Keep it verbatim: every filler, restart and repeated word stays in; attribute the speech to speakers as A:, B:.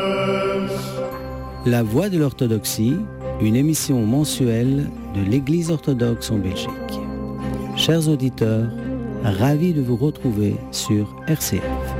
A: La Voix de l'Orthodoxie, une émission mensuelle de l'Église orthodoxe en Belgique. Chers auditeurs, ravis de vous retrouver sur R C F.